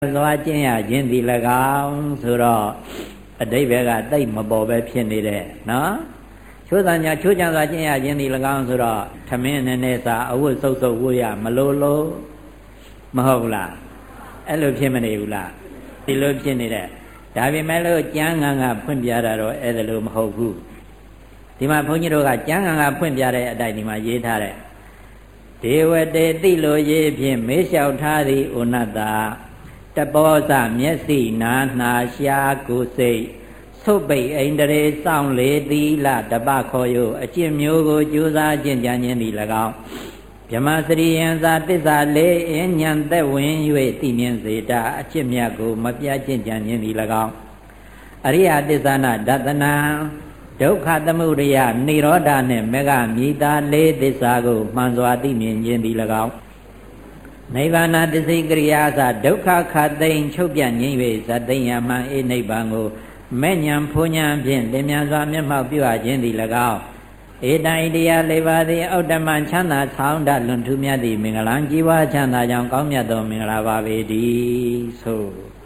သွားကျင့်ရခြင်းဒီ၎င်းဆိုတော့အတိဘက်ကတိတ်မပေါ်ပဲဖြစ်နေတဲ့နော်ချိုးစံညာချိုးချမ်းစွာကျင့်ရခြင်းဒီ၎င်းဆိုတော့ထမင်းနဲ့နဲ့စာအဝတ်စုပ်စုပ်ဝတ်ရမလို့လို့မဟုတ်လားအဲ့လိုဖြစ်မနေဘူးလားဒီလိုဖြစ်နေတဲ့ဒါပေမဲ့လို့ကျမ်းဂန်ကဖွင့်ပြတာတော့အဲ့ဒါလိုမဟုတ်ဘူးဒီမှာဘုန်းကြီးတို့ကကျမ်းဂန်ကဖွင့်ပြတဲ့အတိုင်းဒီမှာရေးထားတဲ့ဒေဝတေတိလိုရေးဖြင့်မေးလျှောက်ထားသည်ဩနတ္တတပောဇမျက်စိနာနှာရှားကိုယ်စိတ်သုတ်ပိတ်အိန္ဒြေစောင့်လေသီလတပခေါ်ယအကျင့်မျိုးကိုကြိုးစားကျင့်ကြံခြင်းသည်၎င်းဗြဟ္မစရိယံသာတစ္ဆာလေးအဉ္ဉံသက်ဝင်၍သိမြင်စေတာအကျင့်မြတ်ကိုမပြတ်ကျင့်ကြံခြင်းသည်၎င်းအရိယသစ္ဆနာဒသနာဒုက္ခသမုဒယနိရောဓနှင့်မေဃမြည်သာလေးသစ္စာကိုမှန်စွာသိမြင်ခြင်းသည်၎င်းနိဗ္ဗာန်တသိကရိယာသဒုက္ခခသိမ့်ချုပ်ပြငြိမ့်၍ဇတိယမံအေနိဗ္ဗာန်ကိုမဲ့ညာဖုန်ညာဖြင့်လင်မြန်စွာမျက်မှောက်ပြုအပ်ခြင်းသည်၎င်းဧတံဣတိယလေးပါးသည်ဩတ္တမချမ်းသာဆောင်းတလွန်ထူးမြတ်သည့်မင်္ဂလာကြီးပွားချမ်းသာကြောင်းကောင်းမြတ်သောမင်္ဂလာပါပေတည်းဆို